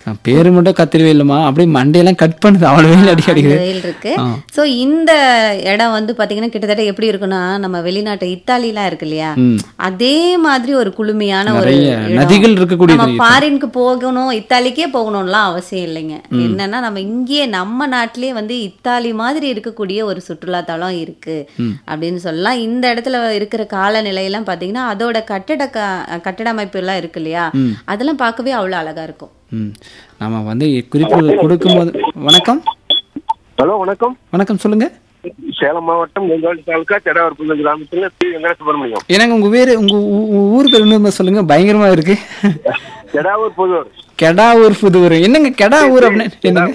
பேரு மட்டும் கத்திரி வெயிலுமா அப்படியே மண்டையெல்லாம் கட் பண்ணுது, அவ்வளோ வெயில் அடிக்குது. வெயில் இருக்கு. ஸோ இந்த இடம் வந்து பாத்தீங்கன்னா கிட்டத்தட்ட எப்படி இருக்குன்னா, நம்ம வெளிநாட்டு இத்தாலிலாம் இருக்கு இல்லையா, அதே மாதிரி ஒரு குளுமையான ஒரு நதிகள் இருக்கக்கூடிய நம்ம ஃபாரினுக்கு போகணும், இத்தாலிக்கே போகணும்லாம் அவசியம் இல்லைங்க. என்னன்னா நம்ம இங்கேயே நம்ம நாட்டிலேயே வந்து இத்தாலி மாதிரி இருக்கக்கூடிய ஒரு சுற்றுலா தலம் இருக்கு அப்படின்னு சொல்லலாம். இந்த இடத்துல இருக்கிற காலநிலையெல்லாம் பாத்தீங்கன்னா அதோட கட்டட அமைப்பு எல்லாம் இருக்கு இல்லையா, அதெல்லாம் பார்க்கவே அவ்வளவு அழகா இருக்கும். நாம வந்து குறிப்பு கொடுக்கும்போது வணக்கம். ஹலோ, வணக்கம். வணக்கம், சொல்லுங்க. சேலம் மாவட்டம் நெய்வேலி தாலுகா செடாவரப்புதூர் கிராமத்துல வெங்கட சுப்பிரமணியம். எனக்கு உங்க பேரு உங்க ஊர் பேர் என்ன சொல்லுங்க, பயங்கரமா இருக்கு. கெடாவூர் புதூர். கெடாவூர் புதூர். என்னங்க கெடாவூர் அப்படின்னு என்னங்க?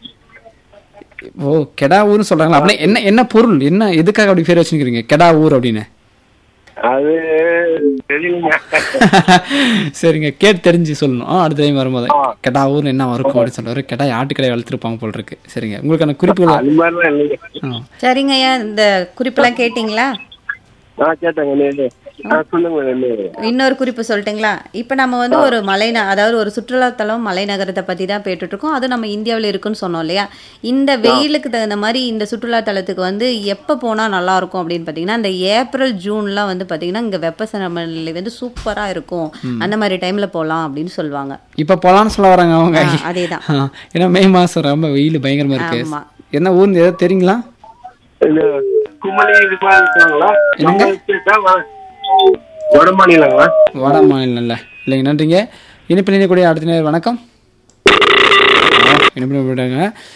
ஓ, கெடாவூர்னு சொல்றாங்களா? அப்படியே என்ன என்ன பொருள், என்ன எதுக்காக அப்படி பேர் வச்சுக்கிறீங்க கெடாவூர் அப்படின்னு? அது தெரியலங்க. சரிங்க, கேட்டு தெரிஞ்சு சொல்லணும். அடுத்த டைம் வரும்போது கெடாவூர் என்ன இருக்கும் அப்படின்னு சொல்லுவாரு. கெடா ஆட்டுக்கடை வளர்த்துருப்பாங்க போல் இருக்கு. சரிங்க, உங்களுக்கான குறிப்புகள். அது மாதிரிலாம் இல்லைங்க. சரிங்க ஐயா, இந்த குறிப்பெல்லாம் கேட்டீங்களா? கேட்டாங்க. இன்னொரு குறிப்பு சொல்லட்டுங்களா? இப்ப நம்ம வந்து ஒரு அதாவது ஒரு சுற்றுலாத்தலம் மலைநகரத்தை பத்தி தான் பேட்டுட்டு இருக்கோம். அது நம்ம இந்தியாவில் இருக்குன்னு சொன்னோம் இல்லையா. இந்த வெயிலுக்கு தகுந்த மாதிரி இந்த சுற்றுலாத்தலத்துக்கு வந்து எப்ப போனா நல்லா இருக்கும் அப்படின்னு பாத்தீங்கன்னா, இந்த ஏப்ரல் ஜூன்லாம் வந்து பாத்தீங்கன்னா இங்க வெப்பசலநிலை வந்து சூப்பரா இருக்கும். அந்த மாதிரி டைம்ல போலாம் அப்படின்னு சொல்லுவாங்க. இப்ப போலான்னு சொல்ல வராங்க அவங்க. அதேதான். ஏன்னா மே மாசம் ரொம்ப வெயில் பயங்கரமா இருக்கு. என்ன ஊர் ஏதாவது தெரியுங்களா? வட மாநிலங்களா? வட மாநிலம் இல்லைங்க. நன்றிங்க. இனிப்பில் இணையக்கூடிய அடுத்த நேரம். வணக்கம். இனிப்பில் விடாங்க.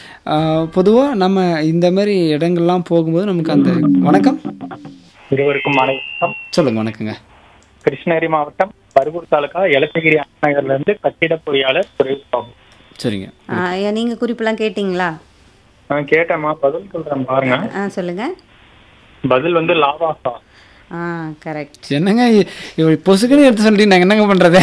பொதுவாக நம்ம இந்த மாதிரி இடங்கள்லாம் போகும்போது நமக்கு அந்த வணக்கம் இருவருக்கும் வணக்கம். சொல்லுங்க. வணக்கங்க. கிருஷ்ணகிரி மாவட்டம் பருகூர் தாலுகா எலச்சகிரி நகர்ல இருந்து கட்டிட பொறியாளர் சுரேஷ். சரிங்க, நீங்க குறிப்பெல்லாம் கேட்டீங்களா? கேட்டேம்மா, பதில் சொல்றேன் பாருங்க. சொல்லுங்க. பதில் வந்து லாவாசா. கரெக்ட். என்னங்க பொசுக்குன்னு எடுத்து சொல்லிட்டு நாங்க என்னங்க பண்றது?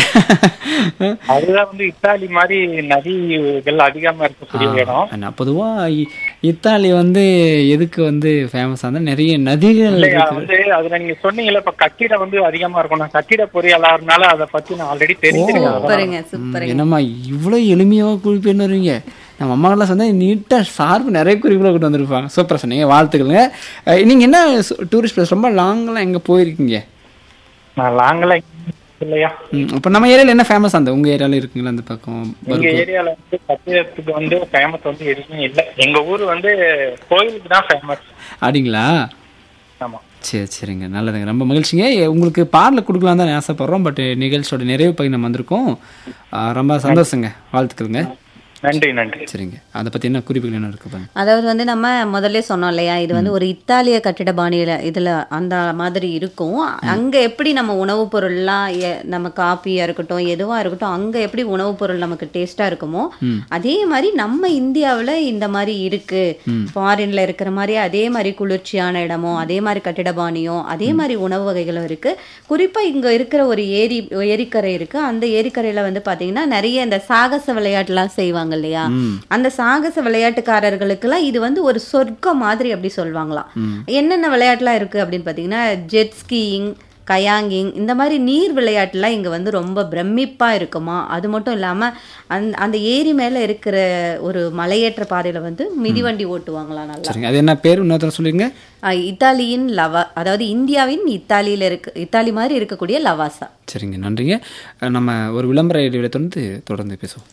அதுதான் வந்து இத்தாலி மாதிரி நதிகள் அதிகமா இருக்கக்கூடிய இடம். பொதுவா இத்தாலி வந்து எதுக்கு வந்து ஃபேமஸ் ஆனா நிறைய நதிகள் வந்து அதுல நீங்க சொன்னீங்கல்ல, இப்ப கட்டிடம் வந்து அதிகமா இருக்கும். நான் கட்டிட பொறியாளர்னால அதை பத்தி நான் ஆல்ரெடி தெரிஞ்சிருக்கேன். என்னம்மா இவ்வளவு எளிமையாக குறிப்பு வருவீங்க? நம்ம அம்மாக்கெல்லாம் சொன்னா நீட்டா சார்பு நிறைய குறிப்புகளை கொண்டு வந்திருப்பாங்க. சூப்பரா சொன்னீங்க, வாழ்த்துக்களுங்க. நீங்க என்ன டூரிஸ்ட் பிளேஸ் ரொம்ப லாங்கெல்லாம் எங்க போயிருக்கீங்க? நான் லாங்கெல்லாம் இல்லையா. இப்ப நம்ம ஏரியால என்ன ஃபேமஸ்? அந்த உங்க ஏரியால இருக்குங்களா அந்த பக்கம்? எங்க ஏரியால வந்து கட்டிடத்துக்கு வந்து ஃபேமஸ் வந்து எதுவுமே இல்லை. எங்க ஊர் வந்து கோயிலுக்கு தான் ஃபேமஸ். அப்படிங்களா? ஆமா. சரிங்க, நல்லதுங்க, ரொம்ப மகிழ்ச்சிங்க. உங்களுக்கு பாடல கொடுக்கலாம் தான் ஆசைப்படுறோம். பட் நிகழ்ச்சியோட நிறைவு பகுதி நம்ம வந்திருக்கோம். ரொம்ப சந்தோஷங்க, வாழ்த்துக்களுங்க. நன்றி. நன்றி. சரிங்க, அதை பத்தி என்ன குறிப்புகள் என்ன இருக்கு? அதாவது வந்து நம்ம முதல்ல சொன்னோம் இல்லையா, இது வந்து ஒரு இத்தாலிய கட்டிட பாணியில இதுல அந்த மாதிரி இருக்கும். அங்க எப்படி நம்ம உணவுப் பொருள்லாம் நம்ம காப்பியா இருக்கட்டும் எதுவா இருக்கட்டும், அங்க எப்படி உணவுப் பொருள் நமக்கு டேஸ்டா இருக்குமோ அதே மாதிரி நம்ம இந்தியாவில் இந்த மாதிரி இருக்கு. ஃபாரின்ல இருக்கிற மாதிரி அதே மாதிரி குளிர்ச்சியான இடமும் அதே மாதிரி கட்டிட பாணியும் அதே மாதிரி உணவு வகைகளும் இருக்கு. குறிப்பா இங்க இருக்கிற ஒரு ஏரிக்கரை இருக்கு. அந்த ஏரிக்கரையில வந்து பாத்தீங்கன்னா நிறைய இந்த சாகச விளையாட்டுலாம் செய்வாங்க இல்லையா. அந்த சாகச விளையாட்டுக்காரர்களுக்கு எல்லாம் இது வந்து ஒரு சொர்க்கம் மாதிரி அப்படி சொல்லுவாங்களாம். என்னென்ன விளையாட்டுலாம் இருக்கு அப்படின்னு பாத்தீங்கன்னா, ஜெட் ஸ்கீயிங், கயாங்கிங், இந்த மாதிரி நீர் விளையாட்டுலாம் இங்க வந்து ரொம்ப பிரமிப்பா இருக்குமா. அது மட்டும் இல்லாம அந்த ஏரி மேல இருக்கிற ஒரு மலையேற்ற பாதையில வந்து மிதிவண்டி ஓட்டுவாங்களாம். நல்லா. அது என்ன பேர் இன்னொரு சொல்லுங்க? இத்தாலியின் அதாவது இந்தியாவின் இத்தாலி மாதிரி இருக்கக்கூடிய லவாசா. சரிங்க, நன்றிங்க. நம்ம ஒரு விளம்பர இடைவெளி தொடர்ந்து பேசுவோம்.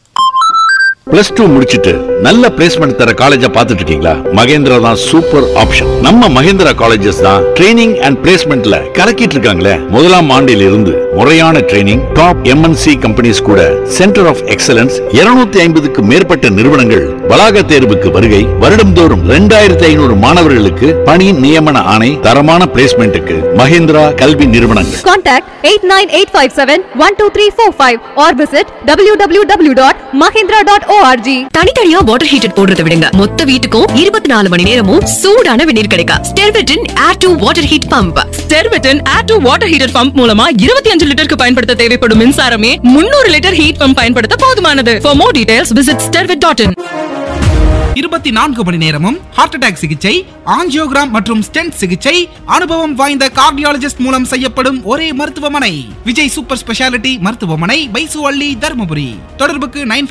+2 முடிச்சிட்டு நல்ல பிளேஸ்மெண்ட் தர காலேஜ பாத்துட்டு இருக்கீங்களா? மகேந்திரா தான் சூப்பர் ஆப்ஷன். நம்ம மகேந்திரா காலேஜஸ் தான் ட்ரைனிங் அண்ட் பிளேஸ்மெண்ட்ல கலக்கிட்டு இருக்காங்களே. முதலாம் ஆண்டில் இருந்து முறையான ட்ரைனிங், டாப் MNC கம்பெனிஸ் கூட சென்டர் ஆஃப் எக்ஸலன்ஸ் 250க்கு மேற்பட்ட நிறுவனங்கள் வளாக தேர்வுக்கு வருகை. வருடம்தோறும் 2500 மாணவர்களுக்கு பணி நியமன ஆணை. தரமான பிளேஸ்மெண்ட்டுக்கு மகேந்திரா கல்வி நிறுவனங்கள். Contact 8985712345 or visit www.mahindra.org. தனித்தனியா வாட்டர் ஹீட்டர் போடுறதை விடுங்க, மொத்த வீட்டுக்கும் 24 மணி நேரமும் சூடான வெந்நீர் கிடைக்கும். ஸ்டெர்விட்டன் air to water heat pump. ஸ்டெர்விட்டன் air to water heater pump மூலமா 25 லிட்டருக்கு பயன்படுத்த தேவைப்படும் மின்சாரமே 300 லிட்டர் ஹீட் பம்ப் பயன்படுத்த போதுமானது. For more details visit stervit.in. 24 மணி நேரமும் ஹார்ட் அட்டாக் சிகிச்சை, ஆஞ்சியோகிராம் மற்றும் ஸ்டென்ட் சிகிச்சை அனுபவம் வாய்ந்த கார்டியாலஜிஸ்ட் மூலம் செய்யப்படும் ஒரே மருத்துவமனை விஜய் சூப்பர் ஸ்பெஷாலிட்டி மருத்துவமனை, பைசுவள்ளி, தர்மபுரி. தொடர்புக்கு